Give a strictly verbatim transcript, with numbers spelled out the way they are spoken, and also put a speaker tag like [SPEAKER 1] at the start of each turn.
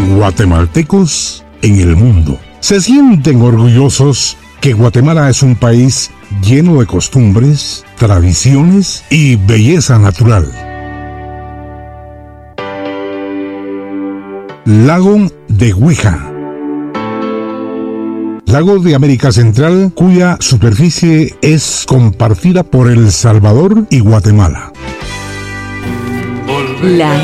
[SPEAKER 1] guatemaltecos en el mundo. Se sienten orgullosos que Guatemala es un país lleno de costumbres, tradiciones y belleza natural. Lago de Huija. Lago de América Central, cuya superficie es compartida por El Salvador y Guatemala.
[SPEAKER 2] La